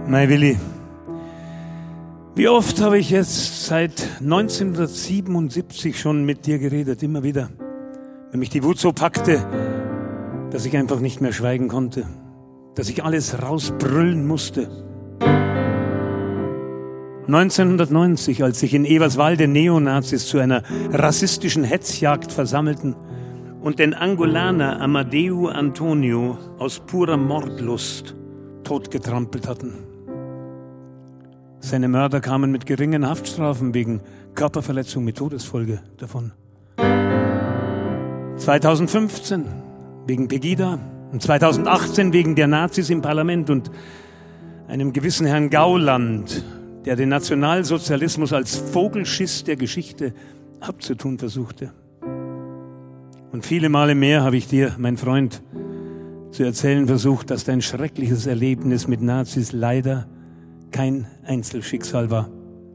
Mein Willi, wie oft habe ich jetzt seit 1977 schon mit dir geredet, immer wieder, wenn mich die Wut so packte, dass ich einfach nicht mehr schweigen konnte, dass ich alles rausbrüllen musste. 1990, als sich in Eberswalde Neonazis zu einer rassistischen Hetzjagd versammelten und den Angolaner Amadeu Antonio aus purer Mordlust totgetrampelt hatten. Seine Mörder kamen mit geringen Haftstrafen wegen Körperverletzung mit Todesfolge davon. 2015 wegen Pegida und 2018 wegen der Nazis im Parlament und einem gewissen Herrn Gauland, der den Nationalsozialismus als Vogelschiss der Geschichte abzutun versuchte. Und viele Male mehr habe ich dir, mein Freund, zu erzählen versucht, dass dein schreckliches Erlebnis mit Nazis leider kein Einzelschicksal war.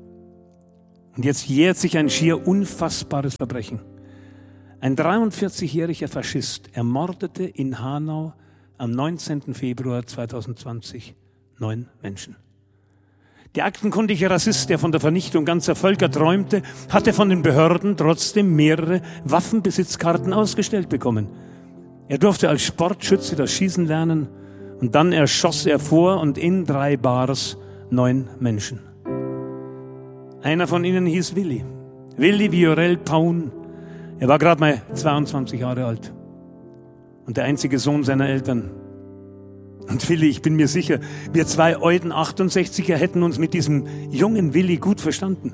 Und jetzt jährt sich ein schier unfassbares Verbrechen. Ein 43-jähriger Faschist ermordete in Hanau am 19. Februar 2020 9 Menschen. Der aktenkundige Rassist, der von der Vernichtung ganzer Völker träumte, hatte von den Behörden trotzdem mehrere Waffenbesitzkarten ausgestellt bekommen. Er durfte als Sportschütze das Schießen lernen und dann erschoss er vor und in 3 Bars 9 Menschen. Einer von ihnen hieß Willi. Willi Viorel Paun. Er war gerade mal 22 Jahre alt und der einzige Sohn seiner Eltern. Und Willi, ich bin mir sicher, wir 2 Euden 68er hätten uns mit diesem jungen Willi gut verstanden.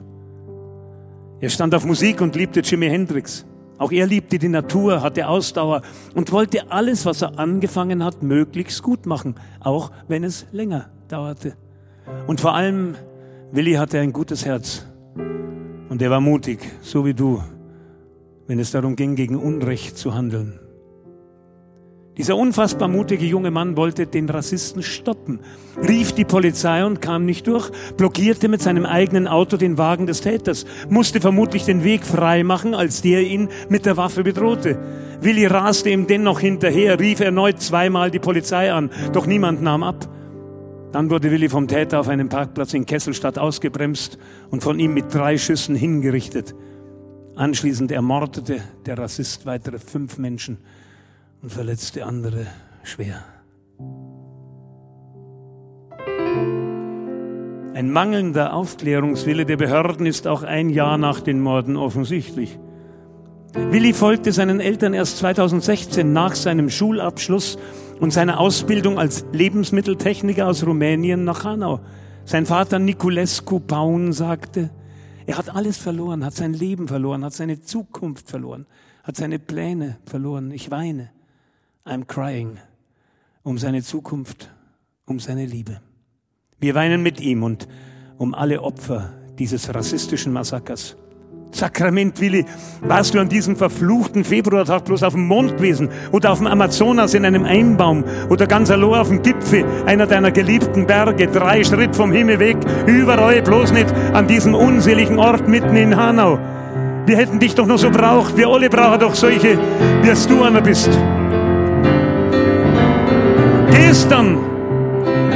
Er stand auf Musik und liebte Jimi Hendrix. Auch er liebte die Natur, hatte Ausdauer und wollte alles, was er angefangen hat, möglichst gut machen, auch wenn es länger dauerte. Und vor allem, Willi hatte ein gutes Herz und er war mutig, so wie du, wenn es darum ging, gegen Unrecht zu handeln. Dieser unfassbar mutige junge Mann wollte den Rassisten stoppen, rief die Polizei und kam nicht durch, blockierte mit seinem eigenen Auto den Wagen des Täters, musste vermutlich den Weg frei machen, als der ihn mit der Waffe bedrohte. Willi raste ihm dennoch hinterher, rief erneut 2-mal die Polizei an, doch niemand nahm ab. Dann wurde Willi vom Täter auf einem Parkplatz in Kesselstadt ausgebremst und von ihm mit 3 Schüssen hingerichtet. Anschließend ermordete der Rassist weitere 5 Menschen und verletzte andere schwer. Ein mangelnder Aufklärungswille der Behörden ist auch ein Jahr nach den Morden offensichtlich. Willi folgte seinen Eltern erst 2016 nach seinem Schulabschluss und seiner Ausbildung als Lebensmitteltechniker aus Rumänien nach Hanau. Sein Vater Niculescu Paun sagte, er hat alles verloren, hat sein Leben verloren, hat seine Zukunft verloren, hat seine Pläne verloren. Ich weine. I'm crying. Um seine Zukunft, um seine Liebe. Wir weinen mit ihm und um alle Opfer dieses rassistischen Massakers. Sakrament, Willi, warst du an diesem verfluchten Februartag bloß auf dem Mond gewesen oder auf dem Amazonas in einem Einbaum oder ganz allein auf dem Gipfel einer deiner geliebten Berge, 3 Schritt vom Himmel weg, überall, bloß nicht an diesem unseligen Ort mitten in Hanau. Wir hätten dich doch noch so braucht, wir alle brauchen doch solche, wie du einer bist. Gestern